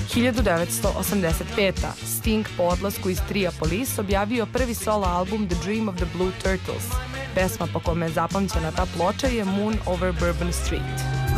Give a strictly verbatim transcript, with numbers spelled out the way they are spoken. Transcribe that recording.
hiljadu devetsto osamdeset peta. Sting po odlasku iz trija Police objavio prvi solo album The Dream of the Blue Turtles. Pesma po kome je zapamćena ta ploča je Moon Over Bourbon Street.